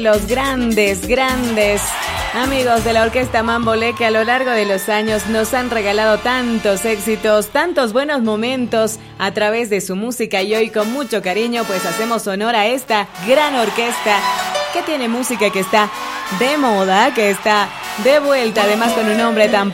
Los grandes amigos de la Orquesta Mambolé, que a lo largo de los años nos han regalado tantos éxitos, tantos buenos momentos a través de su música, y hoy con mucho cariño pues hacemos honor a esta gran orquesta que tiene música que está de moda, que está de vuelta, además con un nombre tan